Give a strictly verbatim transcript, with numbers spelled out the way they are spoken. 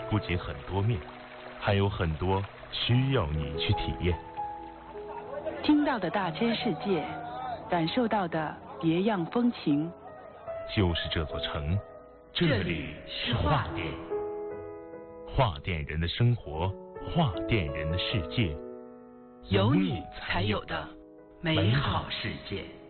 不仅很多面，还有很多需要你去体验。 听到的大千世界，感受到的别样风情， 就是这座城，这里是画店。画店人的生活，画店人的世界， 有你才有的美好世界。